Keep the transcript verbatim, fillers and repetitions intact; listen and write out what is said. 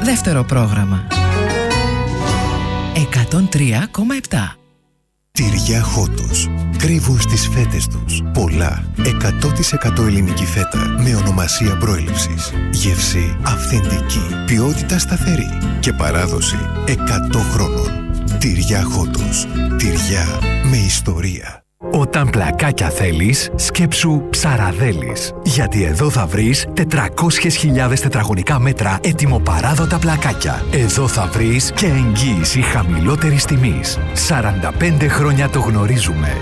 Δεύτερο πρόγραμμα. εκατόν τρία κόμμα επτά. Τυριά Χότος. Κρύβουν στις φέτες τους πολλά εκατό τοις εκατό ελληνική φέτα με ονομασία προέλευσης. Γεύση αυθεντική, ποιότητα σταθερή και παράδοση εκατό χρόνων. Τυριά Χότος. Τυριά με ιστορία. Όταν πλακάκια θέλεις, σκέψου Ψαραδέλης. Γιατί εδώ θα βρεις τετρακόσιες χιλιάδες τετραγωνικά μέτρα ετοιμοπαράδοτα πλακάκια. Εδώ θα βρεις και εγγύηση χαμηλότερης τιμής. σαράντα πέντε χρόνια το γνωρίζουμε.